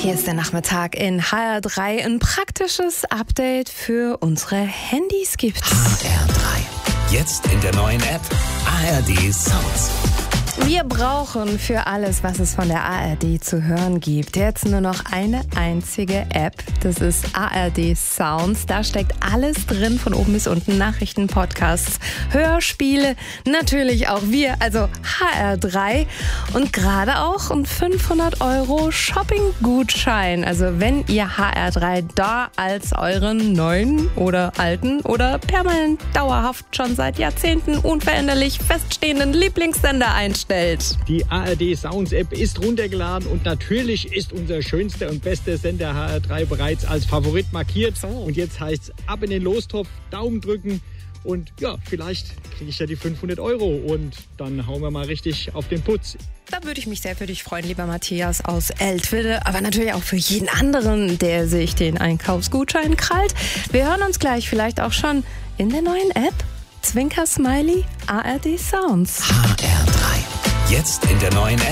Hier ist der Nachmittag in HR3. Ein praktisches Update für unsere Handys gibt's. HR3. Jetzt in der neuen App ARD Sounds. Wir brauchen für alles, was es von der ARD zu hören gibt, jetzt nur noch eine einzige App. Das ist ARD Sounds. Da steckt alles drin, von oben bis unten. Nachrichten, Podcasts, Hörspiele, natürlich auch wir, also HR3. Und gerade auch ein 500 € Shopping-Gutschein. Also wenn ihr HR3 da als euren neuen oder alten oder permanent dauerhaft schon seit Jahrzehnten unveränderlich feststehenden Lieblingssender einstellt. Die ARD Sounds App ist runtergeladen und natürlich ist unser schönster und bester Sender HR3 bereits als Favorit markiert. Und jetzt heißt es ab in den Lostopf, Daumen drücken und ja, vielleicht kriege ich ja die 500 € und dann hauen wir mal richtig auf den Putz. Da würde ich mich sehr für dich freuen, lieber Matthias aus Eltville, aber natürlich auch für jeden anderen, der sich den Einkaufsgutschein krallt. Wir hören uns gleich vielleicht auch schon in der neuen App. Zwinker Smiley, ARD Sounds. HR3. Jetzt in der neuen App